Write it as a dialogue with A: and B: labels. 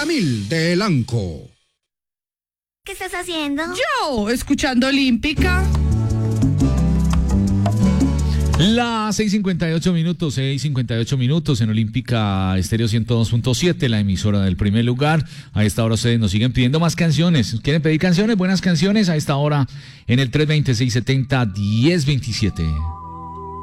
A: Camil de Elanco.
B: ¿Qué estás haciendo?
C: Yo, escuchando Olímpica.
D: Las 6:58 minutos en Olímpica Estéreo 102.7, la emisora del primer lugar. A esta hora ustedes nos siguen pidiendo más canciones. ¿Quieren pedir canciones? Buenas canciones a esta hora en el 320-670-1027.